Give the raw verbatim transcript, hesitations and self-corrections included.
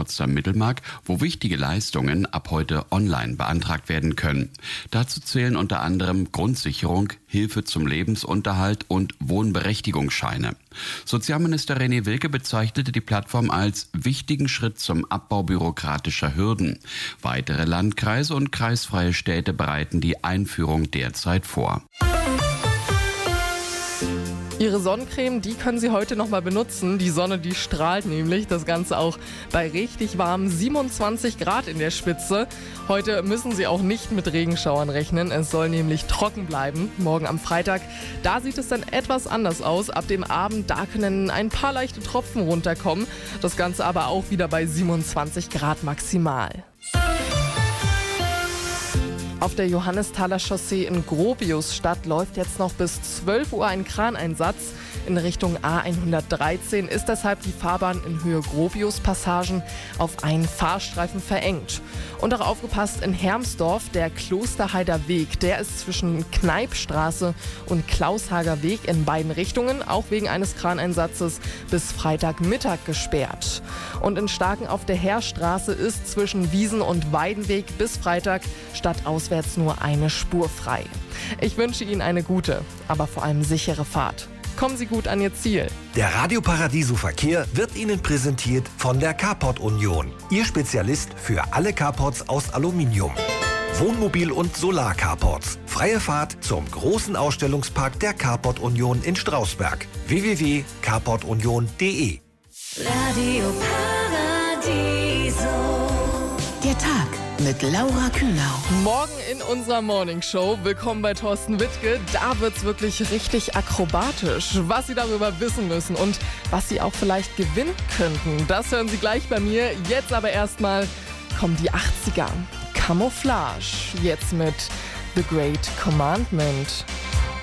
Potsdam Mittelmark, wo wichtige Leistungen ab heute online beantragt werden können. Dazu zählen unter anderem Grundsicherung, Hilfe zum Lebensunterhalt und Wohnberechtigungsscheine. Sozialminister René Wilke bezeichnete die Plattform als wichtigen Schritt zum Abbau bürokratischer Hürden. Weitere Landkreise und kreisfreie Städte bereiten die Einführung derzeit vor. Ihre Sonnencreme, die können Sie heute noch mal benutzen. Die Sonne, die strahlt nämlich. Das Ganze auch bei richtig warmen siebenundzwanzig Grad in der Spitze. Heute müssen Sie auch nicht mit Regenschauern rechnen. Es soll nämlich trocken bleiben. Morgen am Freitag, da sieht es dann etwas anders aus. Ab dem Abend, da können ein paar leichte Tropfen runterkommen. Das Ganze aber auch wieder bei siebenundzwanzig Grad maximal. Auf der Johannesthaler Chaussee in Gropiusstadt läuft jetzt noch bis zwölf Uhr ein Kraneinsatz. In Richtung A hundertdreizehn ist deshalb die Fahrbahn in Höhe Gropius-Passagen auf einen Fahrstreifen verengt. Und auch aufgepasst in Hermsdorf, der Klosterheider Weg, der ist zwischen Kneipstraße und Klaushager Weg in beiden Richtungen, auch wegen eines Kraneinsatzes, bis Freitagmittag gesperrt. Und in Starken auf der Heerstraße ist zwischen Wiesen und Weidenweg bis Freitag stadtauswärts nur eine Spur frei. Ich wünsche Ihnen eine gute, aber vor allem sichere Fahrt. Kommen Sie gut an Ihr Ziel. Der Radio Paradiso Verkehr wird Ihnen präsentiert von der Carport Union. Ihr Spezialist für alle Carports aus Aluminium. Wohnmobil- und Solar-Carports. Freie Fahrt zum großen Ausstellungspark der Carport Union in Strausberg. w w w punkt carport union punkt d e Radio Paradiso. Der Tag mit Laura Kühnau. Morgen in unserer Morningshow. Willkommen bei Thorsten Wittke. Da wird's wirklich richtig akrobatisch. Was Sie darüber wissen müssen und was Sie auch vielleicht gewinnen könnten, das hören Sie gleich bei mir. Jetzt aber erstmal kommen die achtziger. Camouflage. Jetzt mit The Great Commandment.